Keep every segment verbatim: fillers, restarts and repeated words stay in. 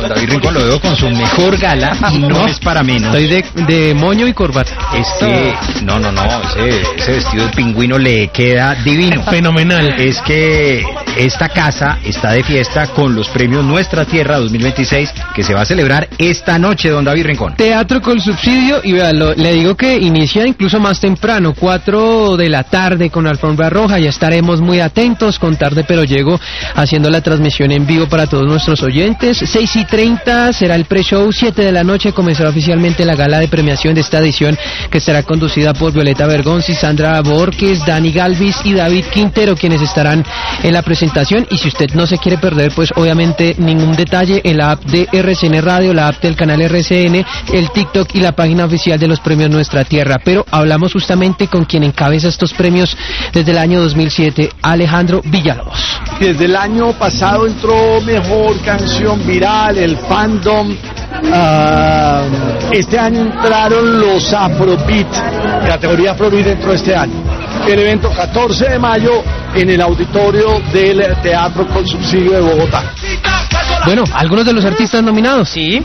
David Rincón lo veo con su mejor gala y no, no es para menos. Estoy de, de moño y corbata. Es que, no, no, no, ese, ese vestido de pingüino le queda divino. Fenomenal. Es que esta casa está de fiesta con los premios Nuestra Tierra dos mil veintiséis que se va a celebrar esta noche, don David Rincón. Teatro con subsidio y vea, lo, le digo que inicia incluso más temprano, cuatro de la tarde con alfombra roja, ya estaremos muy atentos, con tarde pero llego haciendo la transmisión en vivo para todos nuestros oyentes. Seis y treinta será el pre-show, siete de la noche comenzará oficialmente la gala de premiación de esta edición que estará conducida por Violeta Bergonzi, Sandra Borges, Dani Galvis y David Quintero, quienes estarán en la presentación. Y si usted no se quiere perder, pues obviamente ningún detalle en la app de R C N Radio, la app del canal R C N, el TikTok y la página oficial de los premios Nuestra Tierra. Pero hablamos justamente con quien encabeza estos premios desde el año dos mil siete, Alejandro Villalobos. Desde el año pasado entró Mejor Canción Viral, el Fandom. Uh, este año entraron los Afrobeat, categoría Afrobeat entró este año. El evento catorce de mayo en el auditorio del Teatro con Subsidio de Bogotá. Bueno, algunos de los artistas nominados. Sí.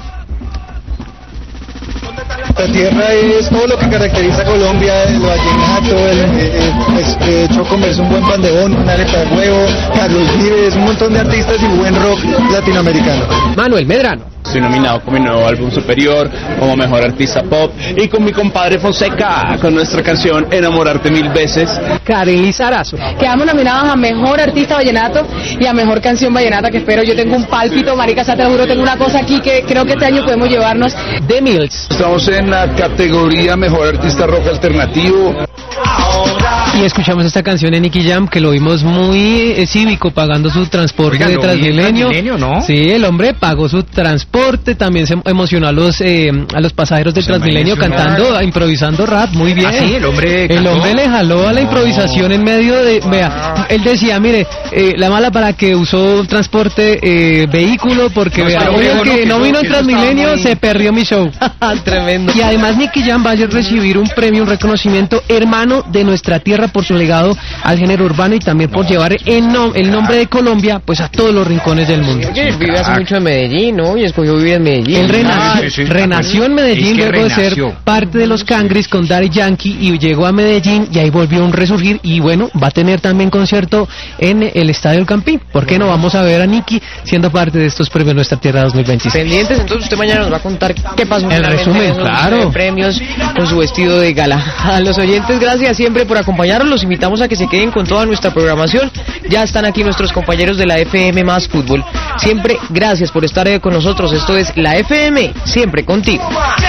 La tierra es todo lo que caracteriza a Colombia, el vallenato, el, el, el, el Chocomerse, un buen pandeón, una arepa de huevo, Carlos Vives, un montón de artistas y buen rock latinoamericano. Manuel Medrano. Estoy nominado con mi nuevo álbum Superior, como mejor artista pop, y con mi compadre Fonseca, con nuestra canción Enamorarte Mil Veces. Karen Lizarazo. Quedamos nominados a mejor artista vallenato y a mejor canción vallenata, que espero. Yo tengo un pálpito, marica, te lo juro, tengo una cosa aquí que creo que este año podemos llevarnos. The Mills. Estamos en la categoría mejor artista rock alternativo. Y escuchamos esta canción en Nicky Jam, que lo vimos muy eh, cívico, pagando su transporte. Oiga, de Transmilenio. Transmilenio, ¿no? Sí, el hombre pagó su transporte, también se emocionó a los eh, a los pasajeros del Transmilenio cantando, improvisando rap, muy bien. ¿Ah, sí? El hombre El cantó. hombre le jaló a la improvisación en medio de... Vea, él decía, mire, eh, la mala para que usó transporte, eh, vehículo, porque No, vea, hoy el no, que que no eso- vino en que eso Transmilenio estaba muy- se perdió mi show. Tremendo. Y además Nicky Jam va a recibir un premio, un reconocimiento hermano de Nuestra Tierra por su legado al género urbano y también por llevar el, no, el nombre de Colombia pues a todos los rincones del mundo. Oye, vive hace mucho en Medellín, ¿no? Y escogió vivir en Medellín. Él rena- Ah, sí, sí, renació en es Medellín que luego de ser renació. parte de los Cangris con Daddy Yankee y llegó a Medellín y ahí volvió a un resurgir y bueno, va a tener también concierto en el Estadio El Campín. ¿Por qué no? Vamos a ver a Nicky siendo parte de estos premios Nuestra Tierra dos mil veintiséis. Pendientes, entonces usted mañana nos va a contar qué pasó El finalmente resumen, en esos claro. eh, premios con su vestido de gala. A los oyentes, gracias siempre por acompañarnos. Los invitamos a que se queden con toda nuestra programación. Ya están aquí nuestros compañeros de la F M más Fútbol. Siempre gracias por estar eh, con nosotros. Esto es la F M, siempre contigo.